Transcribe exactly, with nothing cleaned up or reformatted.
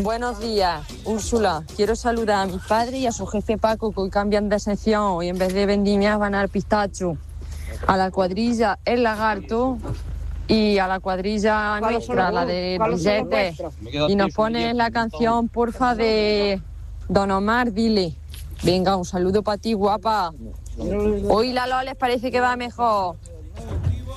Buenos días, Úrsula. Quiero saludar a mi padre y a su jefe Paco, que hoy cambian de sección y en vez de vendimias van al pistacho. A la cuadrilla El Lagarto y a la cuadrilla nuestra, la de billetes. Y nos pones la canción, porfa, de Don Omar, dile. Venga, un saludo para ti, guapa. Hoy la Lola les parece que va mejor.